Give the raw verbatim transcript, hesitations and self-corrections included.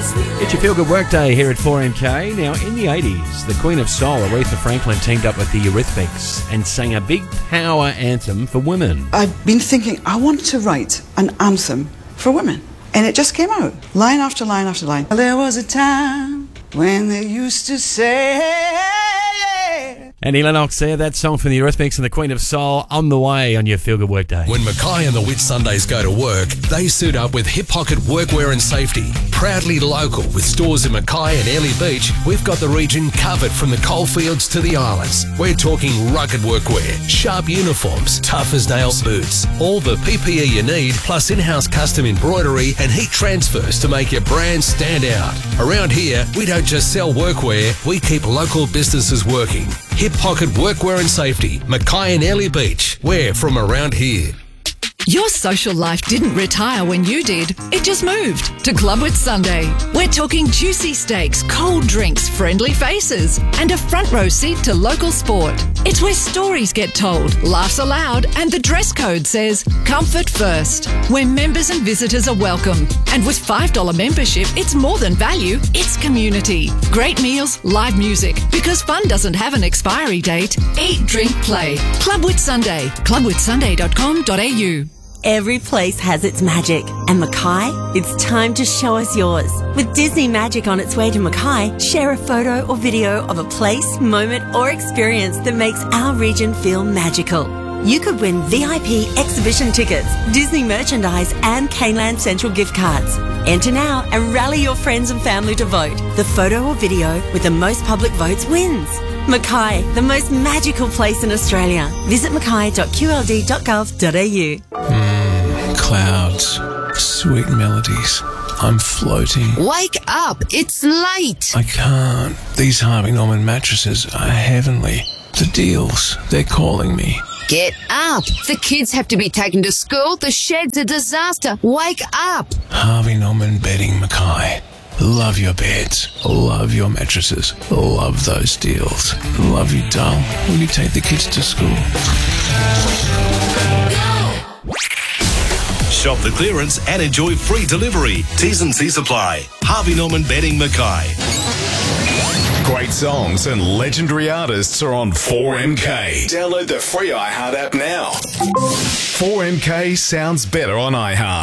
It's your feel-good workday here at four M K. Now, in the eighties, the Queen of Soul, Aretha Franklin, teamed up with the Eurythmics and sang a big power anthem for women. I've been thinking, I want to write an anthem for women. And it just came out, line after line after line. There was a time when they used to say... Annie Lennox there, that song from the Eurythmics and the Queen of Soul, on the way on your feel-good workday. When Mackay and the Whitsundays go to work, they suit up with Hip Pocket Workwear and Safety. Proudly local with stores in Mackay and Airlie Beach, we've got the region covered from the coalfields to the islands. We're talking rugged workwear, sharp uniforms, tough as nails boots, all the P P E you need, plus in-house custom embroidery and heat transfers to make your brand stand out. Around here, we don't just sell workwear, we keep local businesses working. Hip Pocket Workwear and Safety, Mackay and Airlie Beach. We're from around here. Your social life didn't retire when you did. It just moved to Club Whitsunday. We're talking juicy steaks, cold drinks, friendly faces, and a front row seat to local sport. It's where stories get told, laughs aloud, and the dress code says comfort first, where members and visitors are welcome. And with five dollars membership, it's more than value, it's community. Great meals, live music, because fun doesn't have an expiry date. Eat, drink, play. Club Whitsunday, club whitsunday dot com dot a u. Every place has its magic, and Mackay, it's time to show us yours. With Disney Magic on its way to Mackay, share a photo or video of a place, moment, or experience that makes our region feel magical. You could win V I P exhibition tickets, Disney merchandise, and Caneland Central gift cards. Enter now and rally your friends and family to vote. The photo or video with the most public votes wins. Mackay, the most magical place in Australia. Visit mackay dot q l d dot gov dot a u. Mmm, clouds, sweet melodies. I'm floating. Wake up, it's late. I can't. These Harvey Norman mattresses are heavenly. The deals, they're calling me. Get up. The kids have to be taken to school. The shed's a disaster. Wake up. Harvey Norman Bedding, Mackay. Love your beds. Love your mattresses. Love those deals. Love you, doll. Will you take the kids to school? Shop the clearance and enjoy free delivery. T's and C's apply. Harvey Norman Bedding, Mackay. Great songs and legendary artists are on four M K. Download the free iHeart app now. four M K sounds better on iHeart.